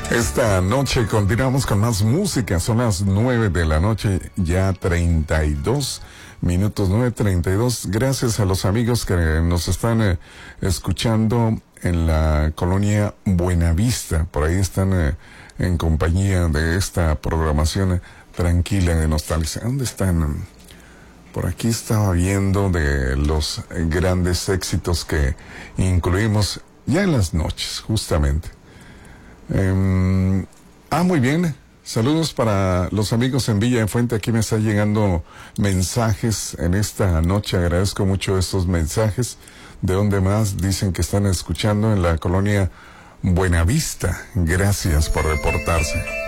Esta noche continuamos con más música. Son las 9 de la noche, ya 32 minutos, 9:32. Gracias a los amigos que nos están escuchando en la colonia Buenavista. Por ahí están en compañía de esta programación tranquila de nostalgia. ¿Dónde están? Por aquí estaba viendo de los grandes éxitos que incluimos ya en las noches, justamente. Muy bien. Saludos para los amigos en Villa de Fuente. Aquí me están llegando mensajes en esta noche. Agradezco mucho estos mensajes. ¿De dónde más? Dicen que están escuchando en la colonia Buenavista. Gracias por reportarse.